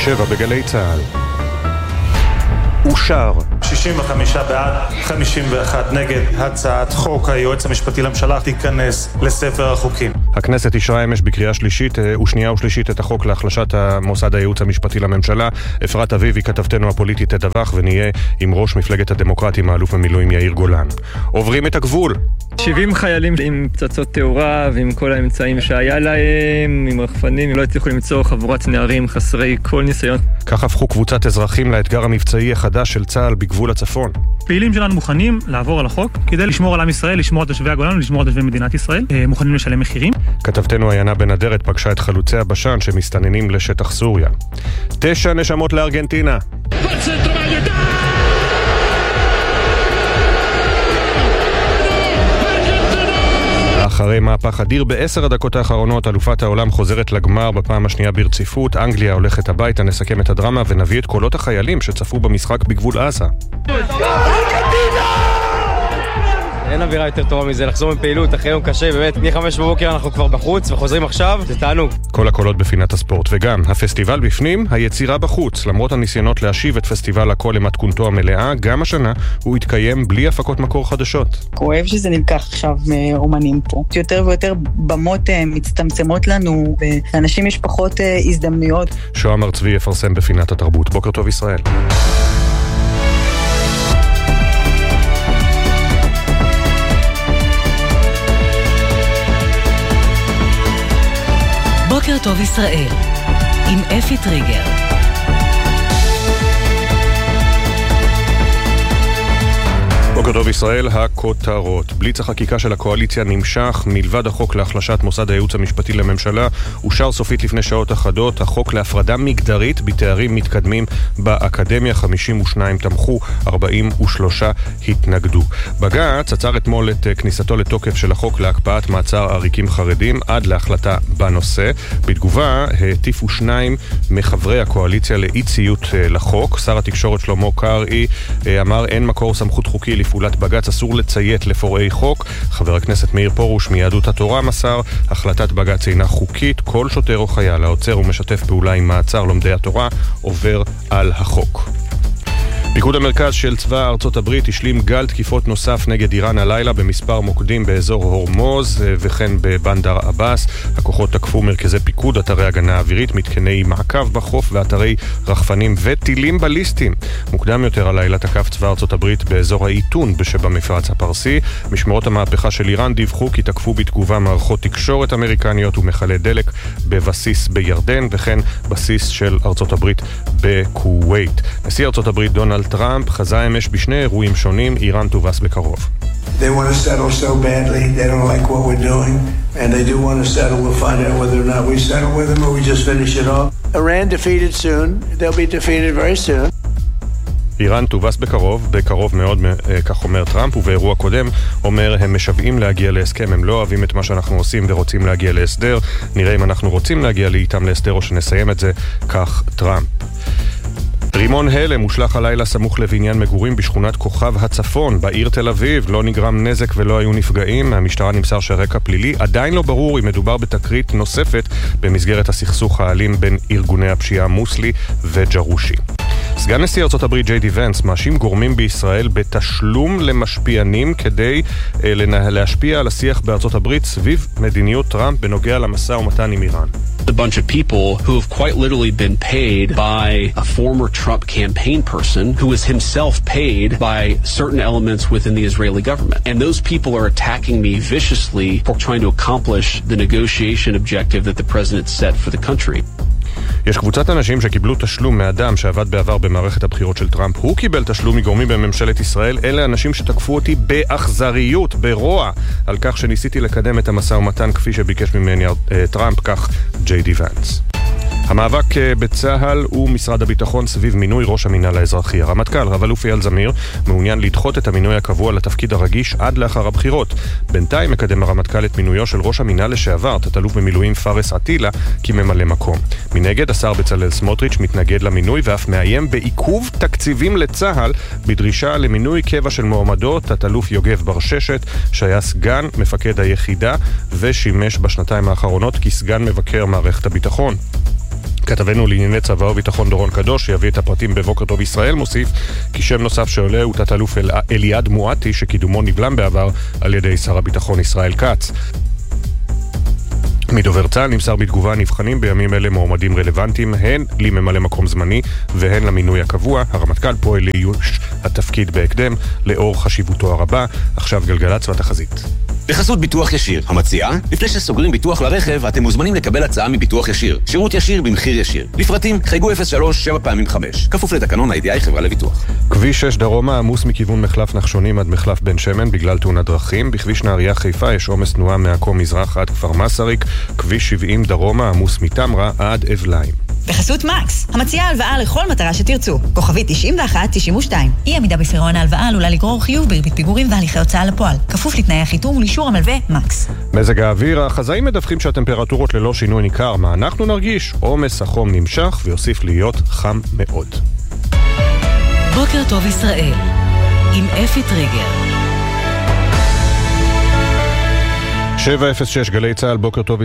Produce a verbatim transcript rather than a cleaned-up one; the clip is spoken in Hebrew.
שבע בגלי צהל. אושר. שישים וחמישה בעד, חמישים ואחת נגד. הצעת חוק היועץ המשפטי לממשלה תיכנס לספר החוקים. הכנסת אישרה אמש בקריאה שלישית ושנייה ושלישית את החוק להחלשת המוסד הייעוץ המשפטי לממשלה. אפרת אביבי, כתבתנו הפוליטית, תדווח, ונהיה עם ראש מפלגת הדמוקרטים, האלוף במילואים יאיר גולן. עוברים את הגבול. שבעים חיילים עם פצצות תאורה ועם כל האמצעים שהיה להם, עם רחפנים, הם לא הצליחו למצוא חבורת נערים חסרי כל ניסיון. כך הפכו קבוצת אזרחים לאתגר המבצעי החדש של צה"ל בגבול הצפון. פעילים שלנו מוכנים לעבור על החוק כדי לשמור על עם ישראל, לשמור על תושבי הגולן ולשמור על תושבי מדינת ישראל. מוכנים לשלם מחירים. כתבתנו עיינה בן אדרת פגשה את חלוצי הבשן שמסתננים לשטח סוריה. תשע נשמות לארגנטינה. אחרי מהפך אדיר בעשר הדקות האחרונות, אלופת העולם חוזרת לגמר בפעם השנייה ברציפות. אנגליה הולכת הביתה. נסכם את הדרמה ונביא את קולות החיילים שצפו במשחק בגבול עזה. אין אווירה יותר טובה מזה, לחזור מפעילות אחרי יום קשה, באמת, מחמש בבוקר אנחנו כבר בחוץ וחוזרים עכשיו, זה תענוג. כל הקולות בפינת הספורט, וגם הפסטיבל בפנים, היצירה בחוץ. למרות הניסיונות להשיב את פסטיבל הכל למתכונתו המלאה, גם השנה הוא התקיים בלי הפקות מקור חדשות. כואב שזה נלקח עכשיו מאומנים פה. יותר ויותר במות מצטמצמות לנו, ואנשים יש פחות הזדמנויות. שוהם ארצבי יפרסם בפינת התרבות. בוקר טוב ישראל. בוקר טוב ישראל, עם אפי טריגר. בוקר טוב ישראל, הכותרות. בליץ החקיקה של הקואליציה נמשך. מלבד החוק להחלשת מוסד הייעוץ המשפטי לממשלה, אושר סופית לפני שעות אחדות החוק להפרדה מגדרית בתארים מתקדמים באקדמיה. חמישים ושניים תמכו, ארבעים ושלוש התנגדו. בג"ץ עצר אתמול את כניסתו לתוקף של החוק להקפאת מעצר עריקים חרדים עד להחלטה בנושא. בתגובה הטיפו שניים מחברי הקואליציה לאי ציות לחוק. שר התקשורת שלמה קרעי אמר אין מקור סמכות חוקי לפעולת בג"ץ, אסור לציית לפורעי חוק. חבר הכנסת מאיר פרוש מיהדות התורה מסר, החלטת בג"ץ אינה חוקית, כל שוטר או חייל העוצר ומשתף פעולה עם מעצר לומדי התורה עובר על החוק. פיקוד המרכז של צבא ארצות הברית השלים גל תקיפות נוסף נגד איראן הלילה במספר מוקדים באזור הורמוז וכן בבנדר אבאס. הכוחות תקפו מרכזי פיקוד, אתרי הגנה אווירית, מתקני מעקב בחוף ואתרי רחפנים וטילים בליסטיים. מוקדם יותר הלילה תקף צבא ארצות הברית באזור העיתון שבמפרץ הפרסי. משמרות המהפכה של איראן דיווחו כי תקפו בתגובה מערכות תקשורת אמריקניות ומחלי דלק בבסיס בירדן וכן בסיס של ארצות הברית בכווית. נשיא ארצות הברית דונלד טראמפ חזה אמש בשני אירועים שונים, איראן תובס בקרוב. They want to settle so badly, they don't like what we're doing, and they do want to settle. We'll find out whether or not we settle with them or we just finish it off. Iran defeated soon, they'll be defeated very soon. איראן תובס בקרוב, בקרוב מאוד, כך אומר טראמפ, ובאירוע קודם אומר הם משוועים להגיע להסכם, הם לא אוהבים את מה שאנחנו עושים ורוצים להגיע להסדר, נראה אם אנחנו רוצים להגיע איתם להסדר או שנסיים את זה, כך טראמפ. רימון הלם הושלך הלילה סמוך לבניין מגורים בשכונת כוכב הצפון בעיר תל אביב. לא נגרם נזק ולא היו נפגעים. מהמשטרה נמסר שהרקע פלילי. עדיין לא ברור אם מדובר בתקרית נוספת במסגרת הסכסוך האלים בין ארגוני הפשיעה מוסלי וג'רושי. סגן נשיא ארצות הברית ג'יי די ונס מאשים גורמים בישראל בתשלום למשפיענים כדי אה, להשפיע על השיח בארצות הברית סביב מדיניות טראמפ בנוגע למשא ומתן עם איראן. A bunch of people who have quite literally been paid by a former Trump campaign person who was himself paid by certain elements within the Israeli government. And those people are attacking me viciously for trying to accomplish the negotiation objective that the president set for the country. יש קבוצת אנשים שקיבלו תשלום מאדם שעבד בעבר במערכת הבחירות של טראמפ. הוא קיבל תשלום מגורמים בממשלת ישראל. אלה אנשים שתקפו אותי באכזריות, ברוע, על כך שניסיתי לקדם את המשא ומתן כפי שביקש ממני טראמפ, כך ג'יי די ונס. המאבק בצה"ל ומשרד הביטחון סביב מינוי ראש המינהל האזרחי. הרמטכ"ל רב-אלוף אייל זמיר מעוניין לדחות את המינוי הקבוע לתפקיד הרגיש עד לאחר הבחירות. בינתיים מקדם הרמטכ"ל את מינויו של ראש המינהל לשעבר, תת-אלוף במילואים פארס עטילה, כממלא מקום. מנגד, השר בצלאל סמוטריץ' מתנגד למינוי ואף מאיים בעיכוב תקציבים לצה"ל בדרישה למינוי קבע של מועמדות. תת-אלוף יוגב ברששת, שהיה סגן מפקד היחידה ושימש בשנתיים האחרונות כסגן מבקר מערכת הביטחון. כתבנו לענייני צבא וביטחון דורון קדוש יביא את הפרטים בבוקר טוב ישראל, מוסיף כי שם נוסף שעולה הוא תת-אלוף אל... אליעד מואטי שקידומו נבלם בעבר על ידי שר הביטחון ישראל כץ. מדובר צה"ל נמסר בתגובה נבחנים בימים אלה מועמדים רלוונטיים הן לממלא מקום זמני והן למינוי הקבוע. הרמטכ"ל פועל לאיוש התפקיד בהקדם לאור חשיבותו הרבה. עכשיו גלגלצ והתחזית. בחסות ביטוח ישיר, המציעה, לפני שסוגרים ביטוח לרכב, אתם מוזמנים לקבל הצעה מביטוח ישיר. שירות ישיר במחיר ישיר. לפרטים, חייגו אפס שלוש שבע פעמים חמש. כפוף לתקנון ה-איי די איי חברה לביטוח. כביש שש דרומה עמוס מכיוון מחלף נחשונים עד מחלף בן שמן בגלל תאונת דרכים. בכביש נהריה חיפה יש עומס תנועה מעכו מזרח עד כפר מסריק. כביש שבעים דרומה עמוס מתמרה עד אבליים. בחסות מקס, המציעה הלוואה לכל מטרה שתרצו. כוכבית תשעים ואחת תשעים ושתיים. אי עמידה בפירעון ההלוואה עלולה לגרור חיוב בריבית פיגורים והליכי הוצאה לפועל. כפוף לתנאי החיתום ולאישור המלווה מקס. מזג האוויר, החזאים מדווחים שהטמפרטורות ללא שינוי ניכר. מה אנחנו נרגיש? עומס החום נמשך ויוסיף להיות חם מאוד. בוקר טוב ישראל עם אפי טריגר. שבע אפס שש גלי צהל, בוקר טוב